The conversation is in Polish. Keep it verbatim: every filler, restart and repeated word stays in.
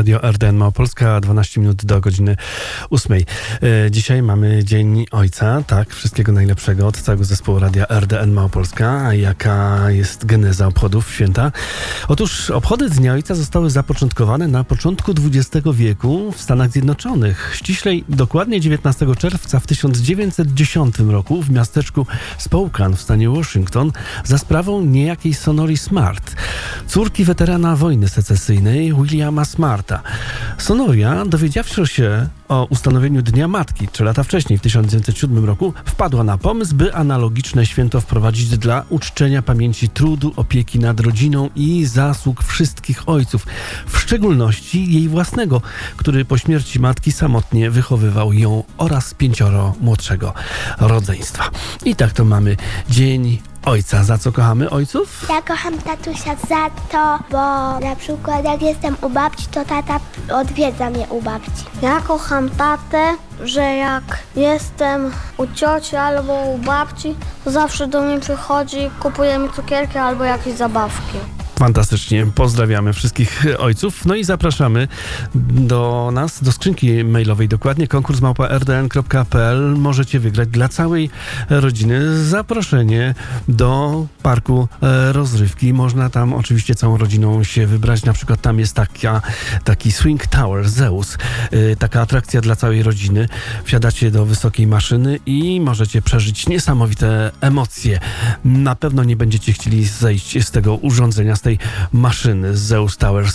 Radio R D N Małopolska, dwanaście minut do godziny ósmej. Dzisiaj mamy Dzień Ojca, tak, wszystkiego najlepszego od całego zespołu Radia R D N Małopolska. A jaka jest geneza obchodów święta? Otóż obchody Dnia Ojca zostały zapoczątkowane na początku dwudziestego wieku w Stanach Zjednoczonych. Ściślej dokładnie dziewiętnastego czerwca w tysiąc dziewięćset dziesiątym roku w miasteczku Spokane w stanie Washington za sprawą niejakiej Sonory Smart, córki weterana wojny secesyjnej Williama Smarta. Sonoria, dowiedziawszy się o ustanowieniu Dnia Matki trzy lata wcześniej, w tysiąc dziewięćset siódmym roku, wpadła na pomysł, by analogiczne święto wprowadzić dla uczczenia pamięci trudu, opieki nad rodziną i zasług wszystkich ojców, w szczególności jej własnego, który po śmierci matki samotnie wychowywał ją oraz pięcioro młodszego rodzeństwa. I tak to mamy Dzień Ojca. Za co kochamy ojców? Ja kocham tatusia za to, bo na przykład jak jestem u babci, to tata odwiedza mnie u babci. Ja kocham tatę, że jak jestem u cioci albo u babci, to zawsze do mnie przychodzi, kupuje mi cukierki albo jakieś zabawki. Fantastycznie. Pozdrawiamy wszystkich ojców. No i zapraszamy do nas, do skrzynki mailowej dokładnie, konkurs małpa r d n kropka p l. Możecie wygrać dla całej rodziny zaproszenie do parku rozrywki. Można tam oczywiście całą rodziną się wybrać. Na przykład tam jest taka, taki Swing Tower Zeus. Taka atrakcja dla całej rodziny. Wsiadacie do wysokiej maszyny i możecie przeżyć niesamowite emocje. Na pewno nie będziecie chcieli zejść z tego urządzenia, z tej maszyny z Zeus Towers.